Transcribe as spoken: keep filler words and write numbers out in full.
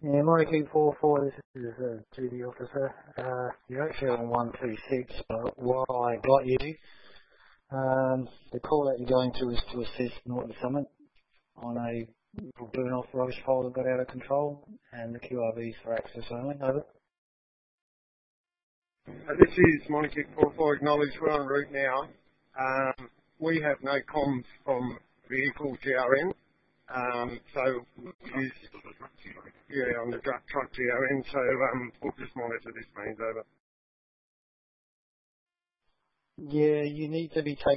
Yeah, Monica four four, this is a duty officer. Uh, you're actually on one two six, but while I got you, um, the call that you're going to is to assist Norton Summit on a burn off rubbish pile that got out of control, and the Q R V's for access only. Over. Uh, this is Monica four four, acknowledged. We're en route now. Um, we have no comms from vehicle G R N, um, so use, yeah, on the truck, truck G R N, so um, we'll just monitor this mains over. Yeah, you need to be taking